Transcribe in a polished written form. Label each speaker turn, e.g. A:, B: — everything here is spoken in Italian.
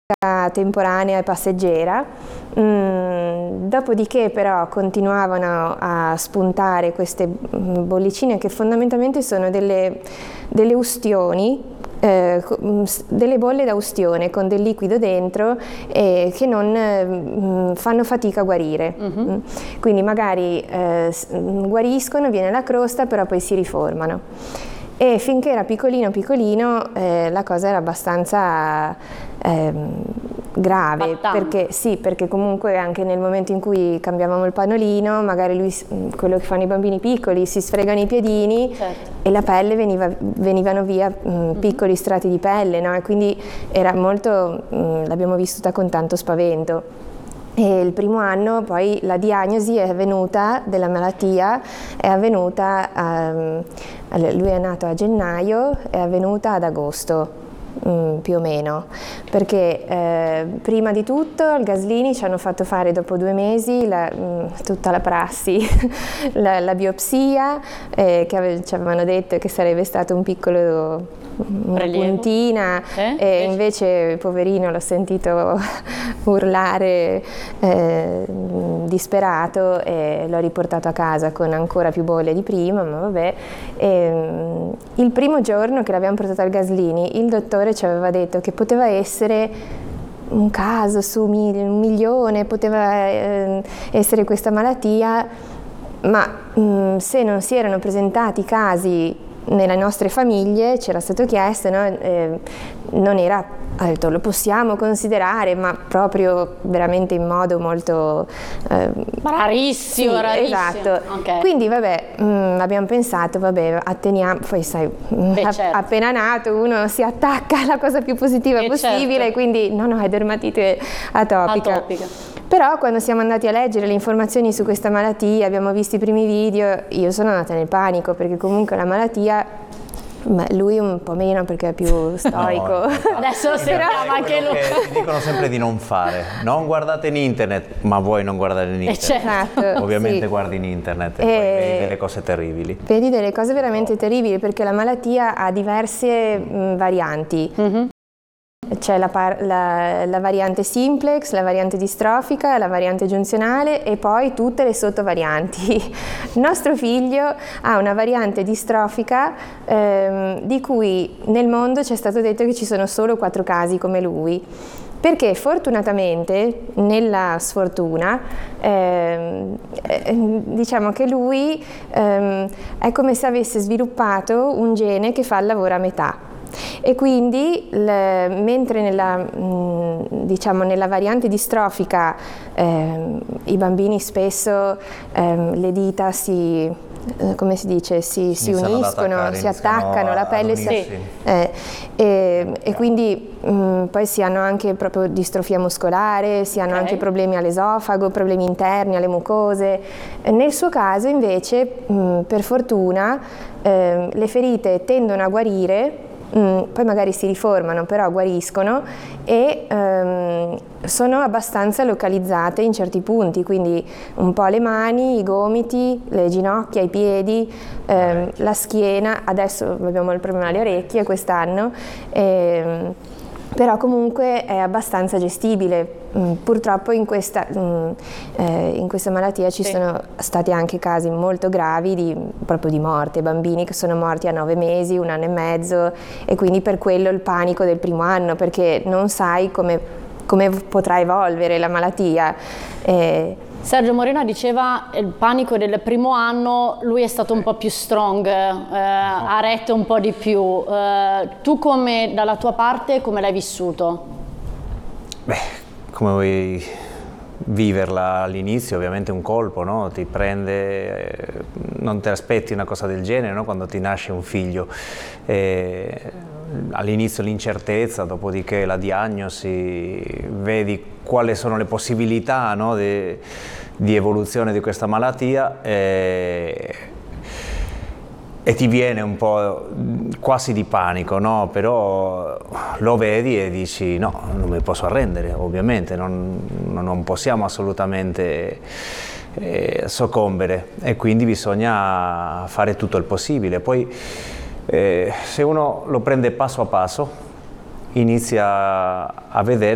A: temporanea e passeggera. Dopodiché però continuavano a spuntare queste bollicine che fondamentalmente sono delle ustioni, delle bolle da ustione con del liquido dentro che non fanno fatica a guarire. Quindi magari guariscono, viene la crosta, però poi si riformano. E finché era piccolino la cosa era abbastanza grave, perché comunque anche nel momento in cui cambiavamo il pannolino, magari quello che fanno i bambini piccoli, si sfregano i piedini, certo, e la pelle venivano via piccoli strati di pelle, no? E quindi era molto, l'abbiamo vissuta con tanto spavento. E il primo anno poi la diagnosi è avvenuta della malattia, è avvenuta, lui è nato a gennaio, è avvenuta ad agosto. Più o meno, perché prima di tutto al Gaslini ci hanno fatto fare dopo 2 mesi tutta la prassi, la biopsia, che ci avevano detto che sarebbe stato un piccolo una puntina, e invece poverino l'ho sentito urlare disperato, e l'ho riportato a casa con ancora più bolle di prima, ma vabbè. Il primo giorno che l'abbiamo portato al Gaslini, il dottore ci aveva detto che poteva essere un caso su 1 milione, poteva essere questa malattia, ma se non si erano presentati casi nelle nostre famiglie, ci era stato chiesto, no? Non era, ha detto, lo possiamo considerare, ma proprio veramente in modo molto
B: rarissimo,
A: sì,
B: rarissimo.
A: Esatto.
B: Okay.
A: Quindi vabbè, abbiamo pensato, vabbè, atteniamo, poi sai, certo, appena nato uno si attacca alla cosa più positiva possibile, certo, quindi no, è dermatite atopica. Però quando siamo andati a leggere le informazioni su questa malattia, abbiamo visto i primi video, io sono andata nel panico, perché comunque la malattia, lui un po' meno perché è più stoico.
B: No, adesso lo sentiamo anche lui.
C: Ti dicono sempre di non fare, non guardate in internet, ma vuoi non guardare in internet.
A: Certo.
C: Ovviamente
A: sì,
C: guardi in internet e poi vedi delle cose terribili.
A: Vedi delle cose veramente terribili, perché la malattia ha diverse varianti. C'è la variante simplex, la variante distrofica, la variante giunzionale e poi tutte le sottovarianti. Il nostro figlio ha una variante distrofica di cui nel mondo ci è stato detto che ci sono solo 4 casi come lui. Perché fortunatamente, nella sfortuna, diciamo che lui è come se avesse sviluppato un gene che fa il lavoro a metà. E quindi mentre nella variante distrofica i bambini spesso le dita come si dice, si uniscono, si attaccano, la pelle e quindi poi si hanno anche proprio distrofia muscolare, si hanno anche problemi all'esofago, problemi interni alle mucose. Nel suo caso invece, per fortuna, le ferite tendono a guarire, poi magari si riformano, però guariscono e sono abbastanza localizzate in certi punti, quindi un po' le mani, i gomiti, le ginocchia, i piedi, la schiena. Adesso abbiamo il problema alle orecchie quest'anno, però comunque è abbastanza gestibile. Purtroppo in questa malattia ci sono stati anche casi molto gravi proprio di morte, bambini che sono morti a 9 mesi, 1 anno e mezzo, e quindi per quello il panico del primo anno, perché non sai come potrà evolvere la malattia.
B: Sergio Morena diceva il panico del primo anno, lui è stato un po' più strong, ha retto un po' di più. Tu dalla tua parte come l'hai vissuto?
C: Beh, come vuoi viverla all'inizio? Ovviamente un colpo, no? Ti prende, non ti aspetti una cosa del genere, no? Quando ti nasce un figlio. All'inizio l'incertezza, dopodiché la diagnosi, vedi quali sono le possibilità, no? di evoluzione di questa malattia e ti viene un po' quasi di panico, no? Però lo vedi e dici no, non mi posso arrendere, ovviamente, non possiamo assolutamente soccombere, e quindi bisogna fare tutto il possibile. Poi se uno lo prende passo a passo, inizia a vedere